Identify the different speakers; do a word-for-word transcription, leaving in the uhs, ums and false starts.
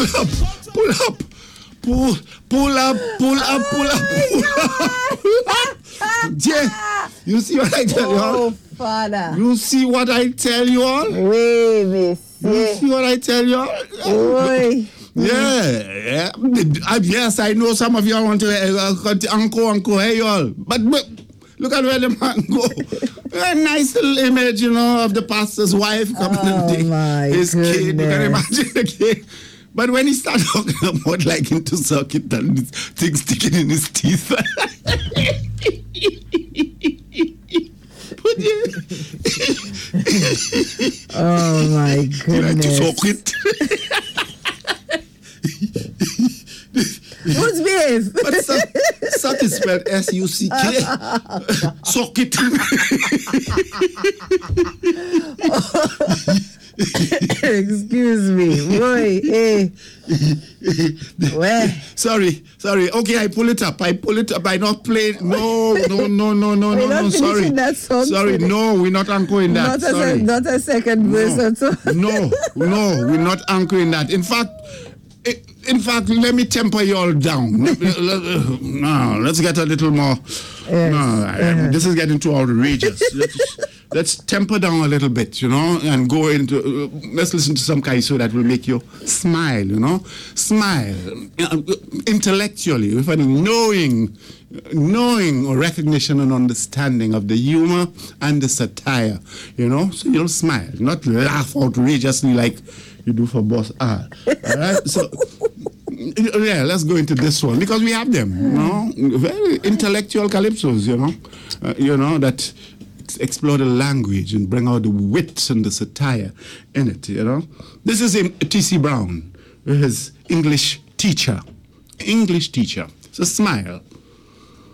Speaker 1: pull up, pull up, pull, pull up, pull up, pull up, pull up, pull up. Yeah, you see what I tell you all?
Speaker 2: Oh, Father.
Speaker 1: You see what I tell you all?
Speaker 2: Oui, monsieur.
Speaker 1: You see what I tell you all?
Speaker 2: Oui.
Speaker 1: Yeah, yeah. Uh, yes, I know some of you want to uh, uncle, uncle, hey, y'all. But, but look at where the man go. A nice little image, you know, of the pastor's wife coming
Speaker 2: Oh,
Speaker 1: and take
Speaker 2: my
Speaker 1: his kid. You can
Speaker 2: goodness.
Speaker 1: imagine the kid. But when he started talking about like into circuit and things sticking in his teeth. But yeah.
Speaker 2: Oh, my
Speaker 1: You like to
Speaker 2: goodness.
Speaker 1: socket.
Speaker 2: Who's beef?
Speaker 1: But suck, suck is spelled S U C K. Socket.
Speaker 2: Excuse me. Boy, hey. Where?
Speaker 1: Sorry, sorry. Okay, I pull it up. I pull it up. I not play. No, no, no, no, no,
Speaker 2: We're
Speaker 1: no,
Speaker 2: not
Speaker 1: no. Sorry.
Speaker 2: finishing that song
Speaker 1: Sorry,
Speaker 2: today.
Speaker 1: no, we're not anchoring that.
Speaker 2: Not a,
Speaker 1: Sorry.
Speaker 2: se- not a second verse or two.
Speaker 1: No, no, we're not anchoring that. In fact, i- in fact, let me temper you all down. Let- let- let- No, let's get a little more.
Speaker 2: Yes,
Speaker 1: No, I-
Speaker 2: uh-huh.
Speaker 1: this is getting too outrageous. let's, let's temper down a little bit, you know, and go into. Uh, let's listen to some kaiso that will make you smile, you know, smile uh, intellectually with a knowing, knowing or recognition and understanding of the humor and the satire, you know. So you'll smile, not laugh outrageously like you do for Boss R. All right, so. Yeah, let's go into this one because we have them, you know, very intellectual calypsos, you know, uh, you know that explore the language and bring out the wit and the satire in it, you know. This is in T C Brown, his English teacher, English teacher. So smile.